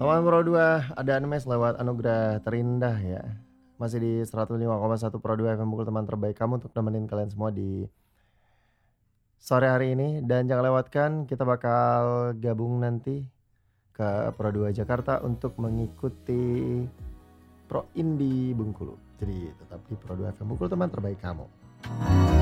Lawan Pro 2 ada Unmesh lewat anugerah terindah ya. Masih di 105,1 Pro 2 FM Bukul teman terbaik kamu untuk nemenin kalian semua di sore hari ini dan jangan lewatkan kita bakal gabung nanti ke Pro 2 Jakarta untuk mengikuti Pro Indi Bengkulu. Jadi tetap di Pro 2 FM Bukul teman terbaik kamu.